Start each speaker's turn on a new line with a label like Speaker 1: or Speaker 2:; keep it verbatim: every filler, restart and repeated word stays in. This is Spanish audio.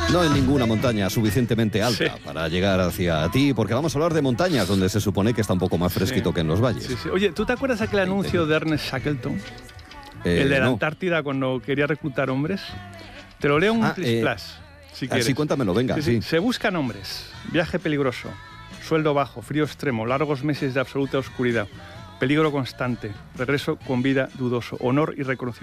Speaker 1: No en ninguna montaña suficientemente alta
Speaker 2: Sí.
Speaker 1: para llegar hacia ti, porque vamos a hablar de montañas donde se supone que está un poco más fresquito
Speaker 2: Sí.
Speaker 1: que en los valles.
Speaker 2: Sí, sí. Oye, ¿tú te acuerdas aquel anuncio de Ernest Shackleton?
Speaker 1: Eh,
Speaker 2: el de la
Speaker 1: no.
Speaker 2: Antártida cuando quería reclutar hombres. Te lo leo en un
Speaker 1: Ah,
Speaker 2: plis
Speaker 1: eh,
Speaker 2: plas, si quieres.
Speaker 1: Así cuéntamelo, venga,
Speaker 2: Sí,
Speaker 1: sí.
Speaker 2: sí. Se buscan hombres. Viaje peligroso. Sueldo bajo. Frío extremo. Largos meses de absoluta oscuridad. Peligro constante. Regreso con vida dudoso. Honor y reconocimiento.